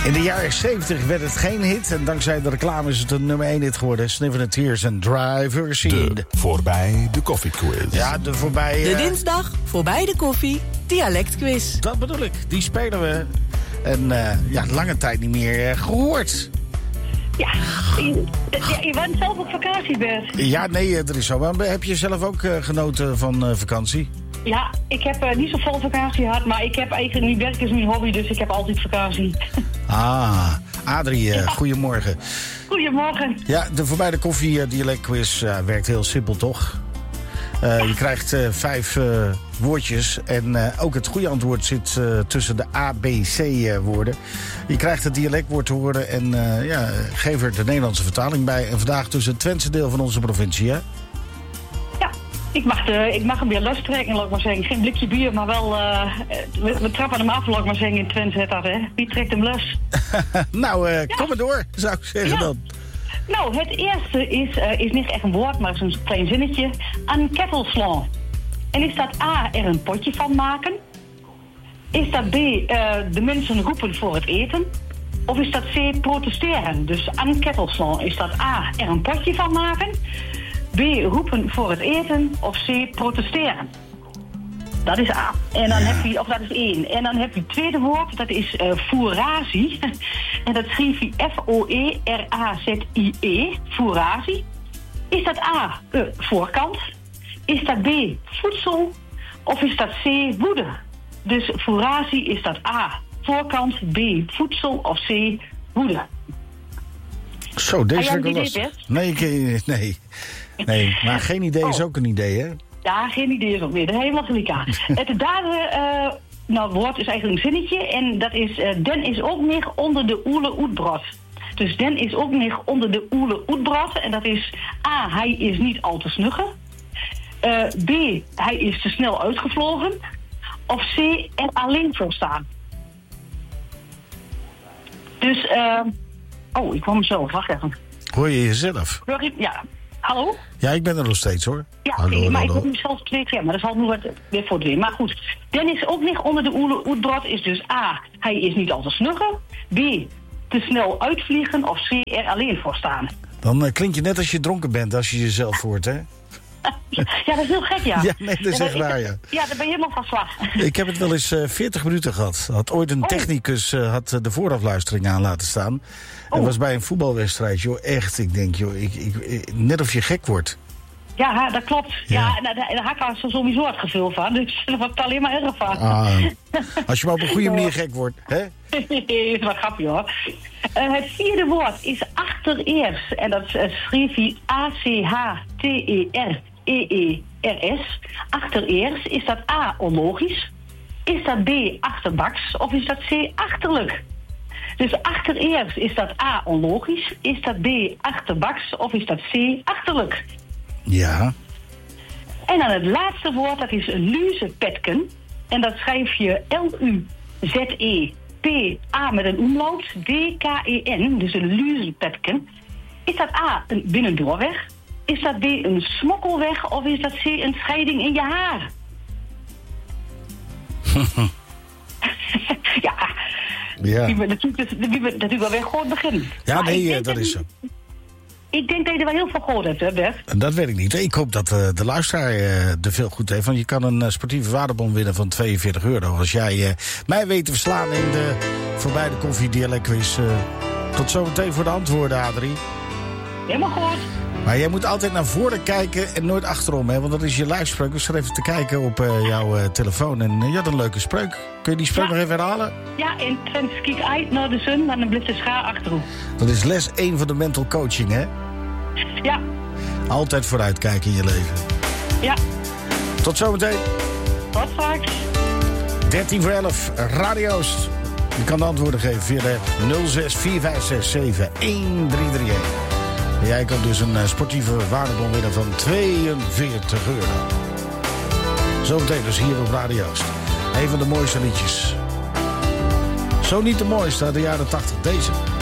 In de jaren 70 werd het geen hit en dankzij de reclame is het een nummer 1 hit geworden. Sniffin' the Tears en Driver Seat. De voorbij de koffiequiz. Ja, de voorbij... De dinsdag voorbij de koffie dialectquiz. Dat bedoel ik, die spelen we. En lange tijd niet meer gehoord. Ja, je bent zelf op vakantie, Bert. Ja, nee, er is zo. Maar heb je zelf ook genoten van vakantie? Ja, ik heb niet zo vol vakantie gehad, maar ik heb eigenlijk, mijn werk is mijn hobby, dus ik heb altijd vakantie. Ah, Adrie, goedemorgen. Goedemorgen. Ja, de voorbij de koffie dialectquiz werkt heel simpel, toch? Je krijgt 5 woordjes en ook het goede antwoord zit tussen de A, B, C woorden. Je krijgt het dialectwoord te horen en geef er de Nederlandse vertaling bij. En vandaag dus het Twentse deel van onze provincie, hè? Ja, ik mag hem weer lostrekken, laat ik maar zeggen. Geen blikje bier, maar wel, we trappen hem af, laat ik maar zeggen, in Twente heet dat, hè. Wie trekt hem los? Kom maar door, zou ik zeggen dan. Nou, het eerste is niet echt een woord, maar is een klein zinnetje. Een kettelslaan. En is dat A, er een potje van maken? Is dat B, de mensen roepen voor het eten? Of is dat C, protesteren? Dus een kettelslaan. Is dat A, er een potje van maken? B, roepen voor het eten? Of C, protesteren? Dat is A. En dan heb je, of dat is 1. En dan heb je het tweede woord, dat is fourazie. En dat schrijf je F-O-E-R-A-Z-I-E. Fourazie. Is dat A, voorkant? Is dat B, voedsel? Of is dat C, woede? Dus fourazie is dat A, voorkant, B, voedsel of C, woede. Zo, deze heb ik wel lastig. Nee, maar geen idee is ook een idee, hè? Ja, geen idee is ook weer. Helemaal gelijk aan. Het derde woord is eigenlijk een zinnetje. En dat is, den is ook meer onder de oele oetbrod. Dus den is ook meer onder de oele oetbrod. En dat is A, hij is niet al te snuggen. B, hij is te snel uitgevlogen. Of C, er alleen voor staan. Dus, ik kwam mezelf. Wacht even. Hoor je jezelf? Ja. Hallo? Ja, ik ben er nog steeds, hoor. Ja, hallo, maar ik hoor mezelf 2 keer, maar dat zal nu wat weer voortdurend. Maar goed, Dennis ook niet onder de oetbrod is dus A, hij is niet al te snuggen. B, te snel uitvliegen. Of C, er alleen voor staan. Dan klink je net als je dronken bent als je jezelf hoort, hè? Ja, dat is heel gek, ja. Ja, nee, dat is echt waar, ja. Ja, daar ben je helemaal van slag. Ik heb het wel eens 40 minuten gehad. Had ooit een technicus had de voorafluistering aan laten staan. En was bij een voetbalwedstrijd, joh, echt. Ik denk, joh, net of je gek wordt. Ja, dat klopt. Ja, daar had ik sowieso het gevoel van. Dus daar word ik alleen maar erg van. Als je maar op een goede manier gek wordt, hè? is wel grappig, hoor. Het vierde woord is achtereers. En dat schreef hij A-C-H-T-E-R-E-E-R-S. Achtereers. Is dat A, onlogisch? Is dat B, achterbaks? Of is dat C, achterlijk? Dus achtereers, is dat A, onlogisch? Is dat B, achterbaks? Of is dat C, achterlijk? Ja. En dan het laatste woord, dat is luzepetken. En dat schrijf je L-U-Z-E-P-A met een omlaut, D-K-E-N. Dus een luzepetken. Is dat A, een binnendoorweg? Is dat B, een smokkelweg? Of is dat C, een scheiding in je haar? Ja. Die natuurlijk wel weer gewoon beginnen. Ja, nee, dat is zo. Ik denk dat je er wel heel veel gehoord hebt, hè, Bert? Dat weet ik niet. Ik hoop dat de luisteraar er veel goed heeft. Want je kan een sportieve waardebon winnen van €42. Als jij mij weet te verslaan in de voorbij de koffie dialectquiz. Tot zometeen voor de antwoorden, Adrie. Helemaal goed. Maar jij moet altijd naar voren kijken en nooit achterom, hè? Want dat is je lijfspreuk. Dus ga even te kijken op jouw telefoon. En je had een leuke spreuk. Kun je die spreuk nog even herhalen? Ja, in Twente kijk uit naar de zon, maar dan blijft de schaar achterop. Dat is les 1 van de mental coaching, hè? Ja. Altijd vooruitkijken in je leven. Ja. Tot zometeen. Tot straks. 11:13, Radio Oost. Je kan de antwoorden geven via de 06-4567-1331. En jij kan dus een sportieve waardebon winnen van €42. Zometeen dus hier op Radio Oost. Een van de mooiste liedjes. Zo niet de mooiste uit de jaren 80. Deze.